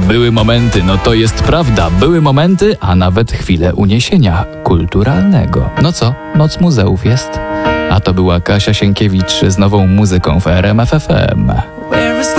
Były momenty, no to jest prawda, były momenty, a nawet chwile uniesienia kulturalnego. No co, Noc Muzeów jest? A to była Kasia Sienkiewicz z nową muzyką w RMF FM.